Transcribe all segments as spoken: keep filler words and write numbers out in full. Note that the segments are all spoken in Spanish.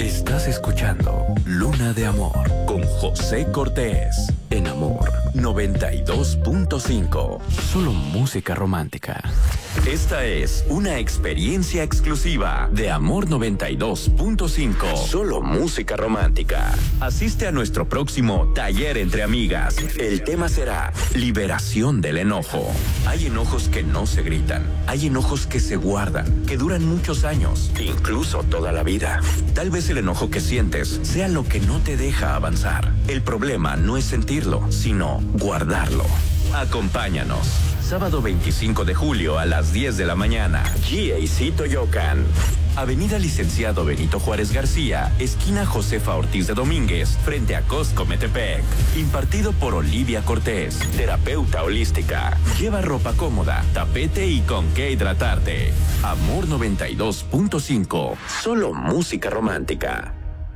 Estás escuchando Luna de Amor con José Cortés en Amor noventa y dos punto cinco. Solo música romántica. Esta es una experiencia exclusiva de Amor noventa y dos punto cinco. Solo música romántica. Asiste a nuestro próximo taller entre amigas. El tema será liberación del enojo. Hay enojos que no se gritan. Hay enojos que se guardan, que duran muchos años, incluso toda la vida. Tal vez el enojo que sientes sea lo que no te deja avanzar. El problema no es sentirlo, sino guardarlo. Acompáñanos. Sábado veinticinco de julio a las diez de la mañana. G A C Toyocan. Avenida Licenciado Benito Juárez García, esquina Josefa Ortiz de Domínguez, frente a Costco Metepec. Impartido por Olivia Cortés, terapeuta holística. Lleva ropa cómoda, tapete y con qué hidratarte. Amor noventa y dos punto cinco. Solo música romántica.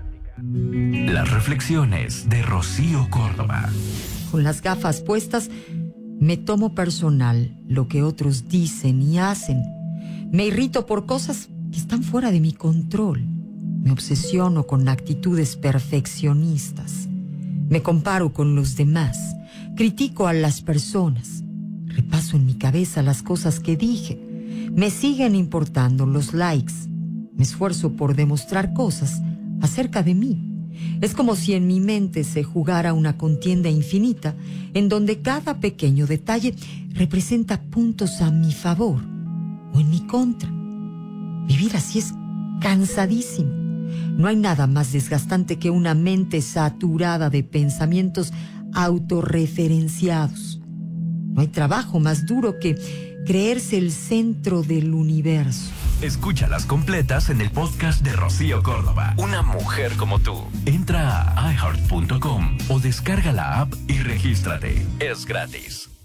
Las reflexiones de Rocío Córdoba. Con las gafas puestas, me tomo personal lo que otros dicen y hacen. Me irrito por cosas que están fuera de mi control. Me obsesiono con actitudes perfeccionistas. Me comparo con los demás. Critico a las personas. Repaso en mi cabeza las cosas que dije. Me siguen importando los likes. Me esfuerzo por demostrar cosas acerca de mí. Es como si en mi mente se jugara una contienda infinita en donde cada pequeño detalle representa puntos a mi favor o en mi contra. Vivir así es cansadísimo. No hay nada más desgastante que una mente saturada de pensamientos autorreferenciados. No hay trabajo más duro que creerse el centro del universo. Escúchalas completas en el podcast de Rocío Córdoba. Una mujer como tú. Entra a i heart punto com o descarga la app y regístrate. Es gratis.